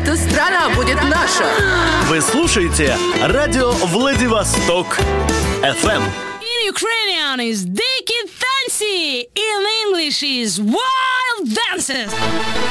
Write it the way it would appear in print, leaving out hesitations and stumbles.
эта страна будет наша. Вы слушаете радио Владивосток FM. In Ukrainian is Diki Tansi. In English is Wild Dances.